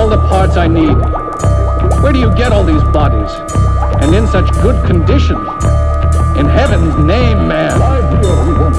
the parts I need. Where do you get all these bodies? And in such good condition? In heaven's name, man. Right here we